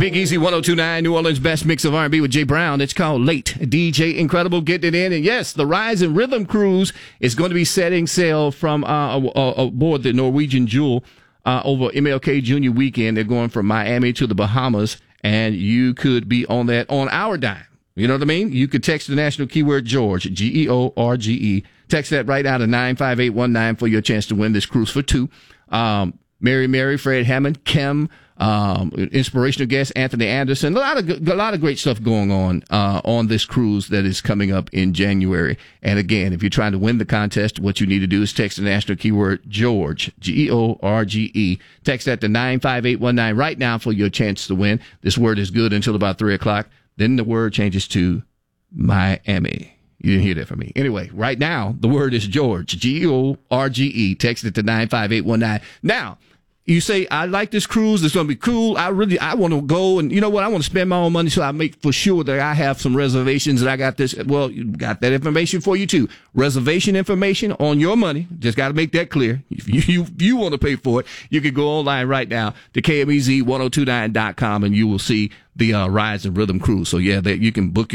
Big Easy 102.9, New Orleans' best mix of R&B with Jay Brown. It's called Late. DJ Incredible getting it in. And yes, the Rise and Rhythm Cruise is going to be setting sail from aboard the Norwegian Jewel over MLK Jr. weekend. They're going from Miami to the Bahamas, and you could be on that on our dime. You know what I mean? You could text the national keyword George, George. Text that right out of 95819 for your chance to win this cruise for two. Mary, Fred Hammond, Kim, inspirational guest Anthony Anderson. A lot of great stuff going on this cruise that is coming up in January. And again, if you're trying to win the contest, what you need to do is text the national keyword George, George. Text that to 95819 right now for your chance to win. This word is good until about 3:00. Then the word changes to Miami. You didn't hear that from me. Anyway, right now, the word is George, George. Text it to 95819. Now, you say, I like this cruise. It's going to be cool. I want to go. And you know what? I want to spend my own money so I make for sure that I have some reservations and I got this. Well, you got that information for you, too. Reservation information on your money. Just got to make that clear. If you want to pay for it, you can go online right now to KMEZ1029.com and you will see the Rise and Rhythm Cruise. So, yeah, you can book